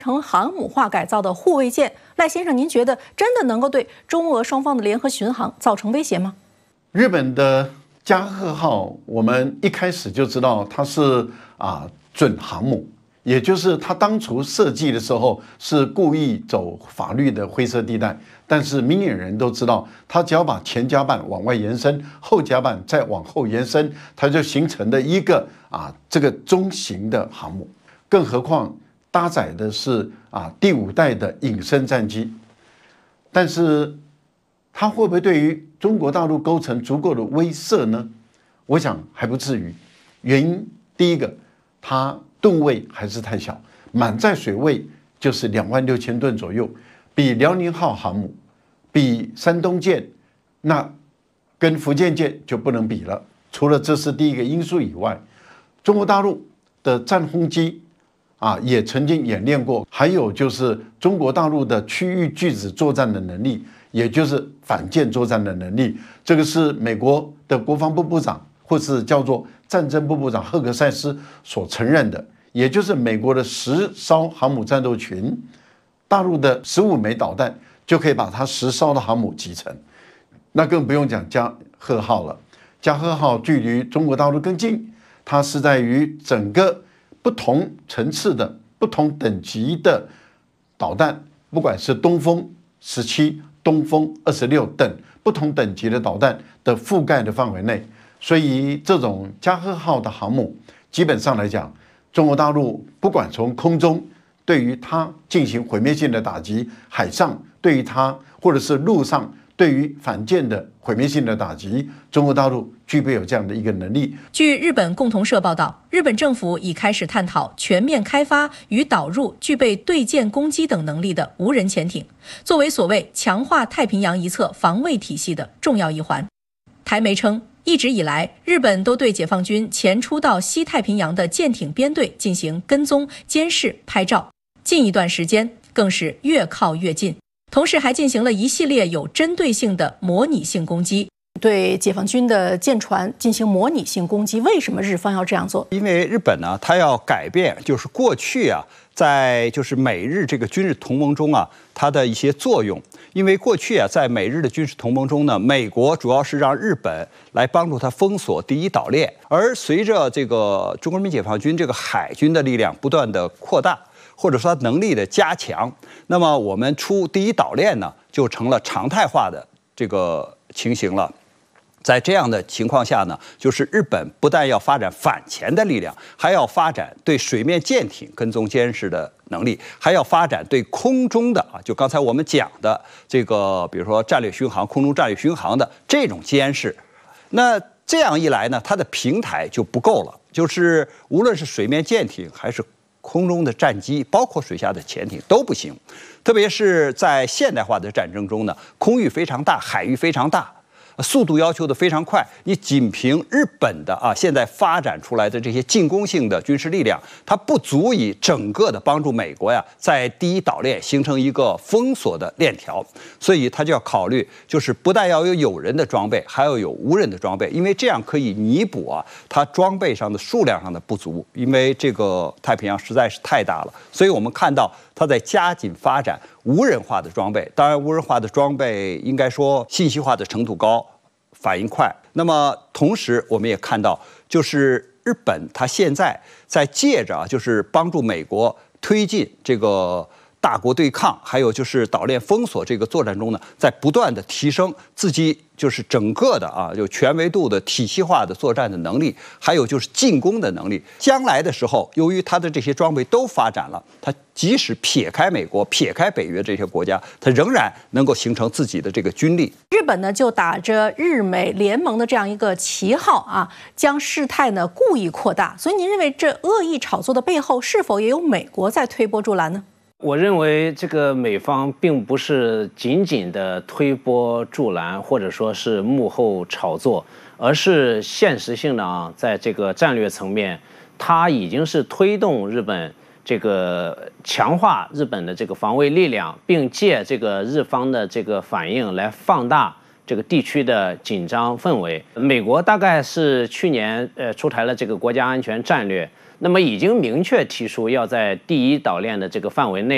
成航母化改造的护卫舰，赖先生，您觉得真的能够对中俄双方的联合巡航造成威胁吗？ 日本的加贺号，我们一开始就知道它是准航母，也就是它当初设计的时候是故意走法律的灰色地带，但是明眼人都知道，它只要把前甲板往外延伸，后甲板再往后延伸，它就形成了一个这个中型的航母，更何况搭载的是第5代的隐身战机，但是它会不会对于中国大陆构成足够的威慑呢？我想还不至于。原因第一个，它吨位还是太小，满载水位就是26000吨左右，比辽宁号航母、比山东舰，那跟福建舰就不能比了。除了这是第一个因素以外，中国大陆的战轰机也曾经演练过，还有就是中国大陆的区域拒止作战的能力，也就是反舰作战的能力，这个是美国的国防部部长或是叫做战争部部长赫格塞斯所承认的，也就是美国的10艘航母战斗群，大陆的15枚导弹就可以把它10艘的航母击沉，那更不用讲加贺号了。加贺号距离中国大陆更近，它是在于整个不同层次的、不同等级的导弹，不管是东风17、东风26等不同等级的导弹的覆盖的范围内，所以这种加贺号的航母，基本上来讲，中国大陆不管从空中对于它进行毁灭性的打击，海上对于它，或者是陆上对于反舰的毁灭性的打击，中国大陆具备有这样的一个能力。 据日本共同社报道，日本政府已开始探讨全面开发与导入具备对舰攻击等能力的无人潜艇，作为所谓强化太平洋一侧防卫体系的重要一环。台媒称，一直以来，日本都对解放军前出到西太平洋的舰艇编队进行跟踪、监视、拍照，近一段时间更是越靠越近。同时还进行了一系列有针对性的模拟性攻击，对解放军的舰船进行模拟性攻击。为什么日方要这样做？ 因为日本呢，它要改变，就是过去在就是美日这个军事同盟中它的一些作用。因为过去在美日的军事同盟中呢，美国主要是让日本来帮助它封锁第一岛链，而随着这个中国人民解放军这个海军的力量不断的扩大，或者说它能力的加强，那么我们出第一岛链呢，就成了常态化的这个情形了。在这样的情况下呢，就是日本不但要发展反潜的力量，还要发展对水面舰艇跟踪监视的能力，还要发展对空中的就刚才我们讲的这个，比如说战略巡航、空中战略巡航的这种监视。那这样一来呢，它的平台就不够了，就是无论是水面舰艇还是空中的战机，包括水下的潜艇都不行。特别是在现代化的战争中呢，空域非常大，海域非常大，速度要求的非常快。你仅凭日本的现在发展出来的这些进攻性的军事力量，它不足以整个的帮助美国在第一岛链形成一个封锁的链条。所以它就要考虑，就是不但要有有人的装备，还要有无人的装备，因为这样可以弥补它装备上的数量上的不足。因为这个太平洋实在是太大了，所以我们看到它在加紧发展无人化的装备。当然，无人化的装备应该说信息化的程度高，反应快。那么同时我们也看到，就是日本它现在在借着就是帮助美国推进这个大国对抗，还有就是岛链封锁这个作战中呢，在不断的提升自己就是整个的就全维度的体系化的作战的能力，还有就是进攻的能力。将来的时候，由于它的这些装备都发展了，它即使撇开美国、撇开北约这些国家，它仍然能够形成自己的这个军力。 日本呢，就打着日美联盟的这样一个旗号将事态呢故意扩大。所以您认为这恶意炒作的背后，是否也有美国在推波助澜呢？ 我认为这个美方并不是仅仅的推波助澜，或者说是幕后炒作，而是现实性的在这个战略层面，它已经是推动日本这个强化日本的这个防卫力量，并借这个日方的这个反应来放大这个地区的紧张氛围。美国大概是去年出台了这个国家安全战略，那么已经明确提出要在第一岛链的这个范围内